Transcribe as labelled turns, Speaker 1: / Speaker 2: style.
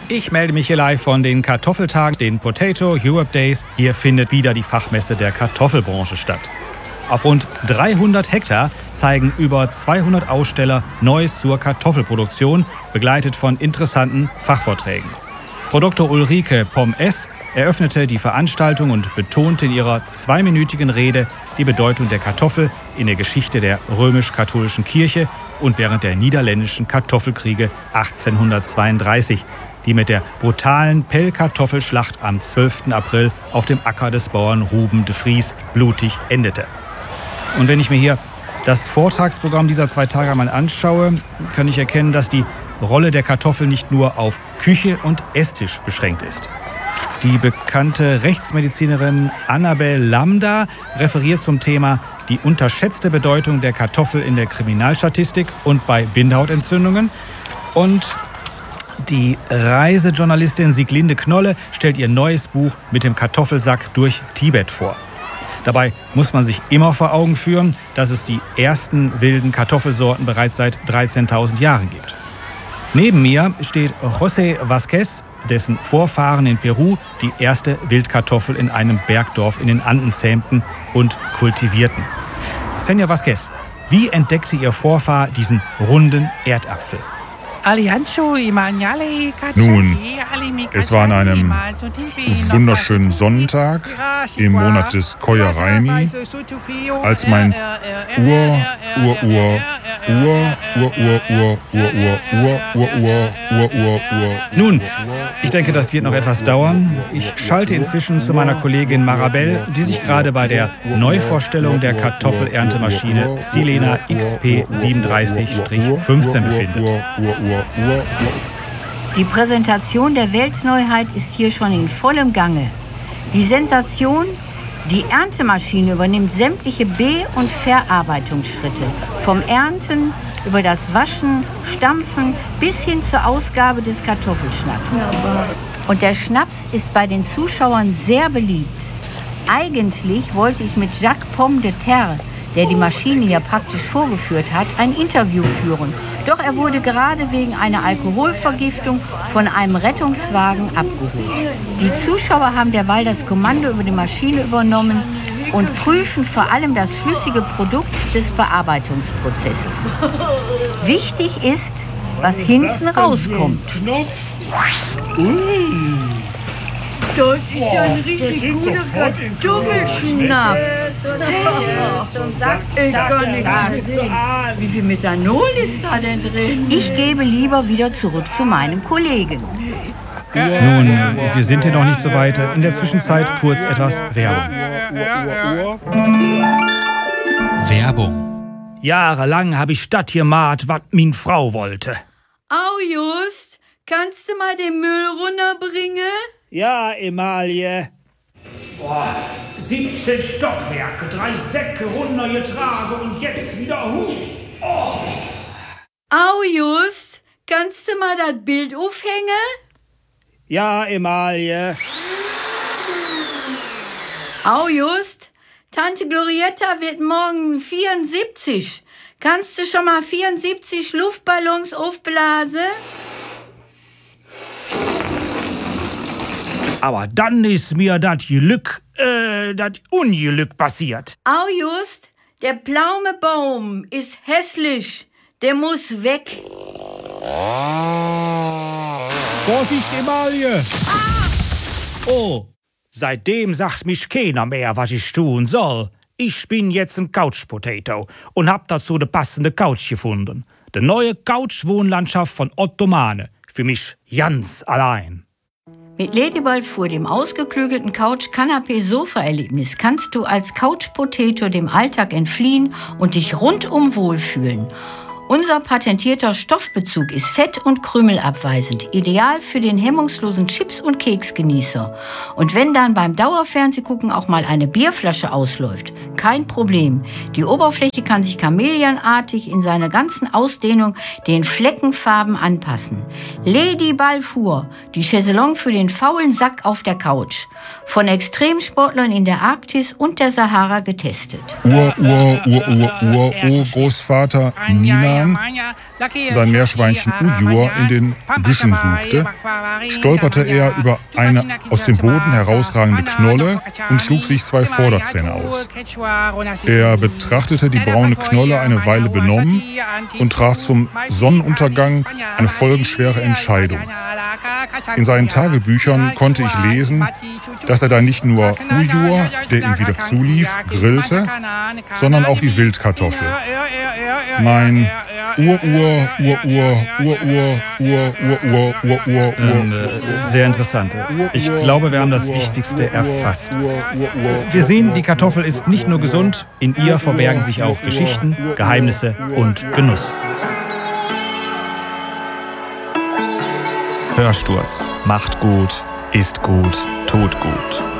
Speaker 1: Ich melde mich hier live von den Kartoffeltagen, den Potato Europe Days. Hier findet wieder die Fachmesse der Kartoffelbranche statt. Auf rund 300 Hektar zeigen über 200 Aussteller Neues zur Kartoffelproduktion, begleitet von interessanten Fachvorträgen. Frau Dr. Ulrike Pomm-S eröffnete die Veranstaltung und betonte in ihrer 2-minütigen Rede die Bedeutung der Kartoffel in der Geschichte der römisch-katholischen Kirche und während der niederländischen Kartoffelkriege 1832, die mit der brutalen Pellkartoffelschlacht am 12. April auf dem Acker des Bauern Ruben de Vries blutig endete. Und wenn ich mir hier das Vortragsprogramm dieser 2 Tage mal anschaue, kann ich erkennen, dass die Rolle der Kartoffel nicht nur auf Küche und Esstisch beschränkt ist. Die bekannte Rechtsmedizinerin Annabel Lambda referiert zum Thema die unterschätzte Bedeutung der Kartoffel in der Kriminalstatistik und bei Bindehautentzündungen. Und die Reisejournalistin Sieglinde Knolle stellt ihr neues Buch mit dem Kartoffelsack durch Tibet vor. Dabei muss man sich immer vor Augen führen, dass es die ersten wilden Kartoffelsorten bereits seit 13.000 Jahren gibt. Neben mir steht José Vázquez, dessen Vorfahren in Peru die erste Wildkartoffel in einem Bergdorf in den Anden zähmten und kultivierten. Senor Vázquez, wie entdeckte Ihr Vorfahr diesen runden Erdapfel?
Speaker 2: Nun, es war an einem wunderschönen Sonntag im Monat des Koiraimi, als mein
Speaker 1: Nun, ich denke, das wird noch etwas dauern. Ich schalte inzwischen zu meiner Kollegin Marabel, die sich gerade bei der Neuvorstellung der Kartoffelerntemaschine Silena XP37-15 befindet.
Speaker 3: Die Präsentation der Weltneuheit ist hier schon in vollem Gange. Die Sensation: die Erntemaschine übernimmt sämtliche Be- und Verarbeitungsschritte. Vom Ernten über das Waschen, Stampfen bis hin zur Ausgabe des Kartoffelschnaps. Und der Schnaps ist bei den Zuschauern sehr beliebt. Eigentlich wollte ich mit Jacques Pomme de Terre, der die Maschine hier praktisch vorgeführt hat, ein Interview führen. Doch er wurde gerade wegen einer Alkoholvergiftung von einem Rettungswagen abgeholt. Die Zuschauer haben derweil das Kommando über die Maschine übernommen und prüfen vor allem das flüssige Produkt des Bearbeitungsprozesses. Wichtig ist, was hinten rauskommt.
Speaker 4: Das ist ja ein richtig guter Kartoffelschnaps. Ich kann nichts mehr sehen. Wie viel Methanol ist da denn drin?
Speaker 3: Ich gebe lieber wieder zurück zu meinem Kollegen.
Speaker 1: Nun, wir sind hier noch nicht so weit. In der Zwischenzeit kurz etwas Werbung. Werbung. Jahrelang habe ich das gemacht, was min Frau wollte.
Speaker 4: Au, Just, kannst du mal den Müll runterbringen?
Speaker 1: Ja, Emalie. 17 Stockwerke, 3 Säcke runtergetragen und jetzt wieder hoch.
Speaker 4: Au, Just, kannst du mal das Bild aufhängen?
Speaker 1: Ja, Emalie.
Speaker 4: Au, Just, Tante Glorietta wird morgen 74. Kannst du schon mal 74 Luftballons aufblasen?
Speaker 1: Aber dann ist mir das Unglück passiert.
Speaker 4: Au, Just, der Pflaumebaum ist hässlich. Der muss weg.
Speaker 1: Vorsicht, Emalie! Oh, seitdem sagt mich keiner mehr, was ich tun soll. Ich bin jetzt ein Couch-Potato und hab dazu die passende Couch gefunden. Die neue Couch-Wohnlandschaft von Ottomane. Für mich ganz allein.
Speaker 3: Mit Lady Balfour, dem ausgeklügelten Couch-Canapé-Sofa-Erlebnis, kannst du als Couch-Potato dem Alltag entfliehen und dich rundum wohlfühlen. Unser patentierter Stoffbezug ist fett- und krümelabweisend, ideal für den hemmungslosen Chips- und Keksgenießer. Und wenn dann beim Dauerfernsehgucken auch mal eine Bierflasche ausläuft, kein Problem. Die Oberfläche kann sich chamäleonartig in seiner ganzen Ausdehnung den Fleckenfarben anpassen. Lady Balfour, die Chaiselong für den faulen Sack auf der Couch. Von Extremsportlern in der Arktis und der Sahara getestet.
Speaker 2: Urgroßvater Nina Jan sein Meerschweinchen Ujur in den Büschen suchte, stolperte er über eine aus dem Boden herausragende Knolle und schlug sich 2 Vorderzähne aus. Er betrachtete die braune Knolle eine Weile benommen und traf zum Sonnenuntergang eine folgenschwere Entscheidung. In seinen Tagebüchern konnte ich lesen, dass er da nicht nur Ujur, der ihm wieder zulief, grillte, sondern auch die Wildkartoffel. Mein
Speaker 1: Sehr interessant. Ich glaube, wir haben das Wichtigste erfasst. Wir sehen, die Kartoffel ist nicht nur gesund, in ihr verbergen sich auch Geschichten, Geheimnisse und Genuss. Hörsturz. Macht gut, ist gut, tut gut.